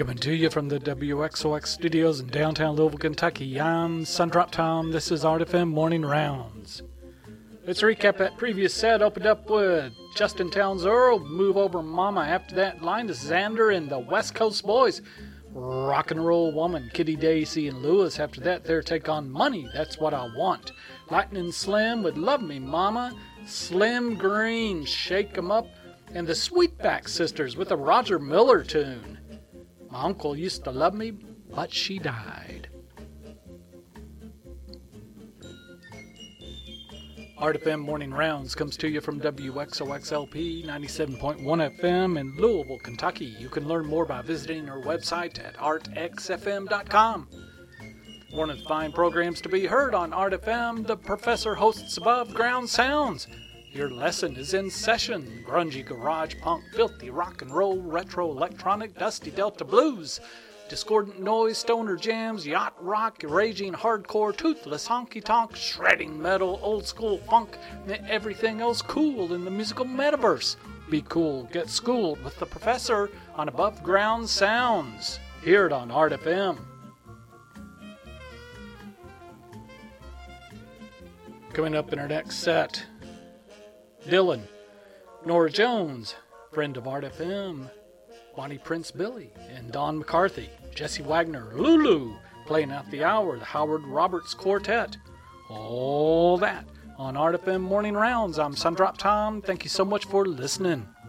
Coming to you from the WXOX studios in downtown Louisville, Kentucky. I'm Sundrop Tom. This is Art FM Morning Rounds. Let's recap that previous set. Opened up with Justin Townes Earl, Move Over Mama. After that, Linus Xander and the West Coast Boys, Rock and Roll Woman. Kitty Dacey and Lewis. After that, their take on Money, That's What I Want. Lightning Slim with Love Me Mama. Slim Green, Shake 'Em Up. And the Sweetback Sisters with a Roger Miller tune. My uncle used to love me, but she died. Art FM Morning Rounds comes to you from WXOXLP 97.1 FM in Louisville, Kentucky. You can learn more by visiting our website at artxfm.com. One of the fine programs to be heard on Art FM, the professor hosts Above Ground Sounds. Your lesson is in session. Grungy, garage, punk, filthy, rock and roll, retro, electronic, dusty Delta blues, discordant noise, stoner jams, yacht rock, raging hardcore, toothless honky-tonk, shredding metal, old school funk, and everything else cool in the musical metaverse. Be cool, get schooled with the professor on Above Ground Sounds. Hear it on Art FM. Coming up in our next set, Dylan, Nora Jones, friend of Art FM, Bonnie Prince Billy, and Don McCarthy, Jesse Wagner, Lulu, playing out the hour, the Howard Roberts Quartet. All that on Art FM Morning Rounds. I'm Sundrop Tom. Thank you so much for listening.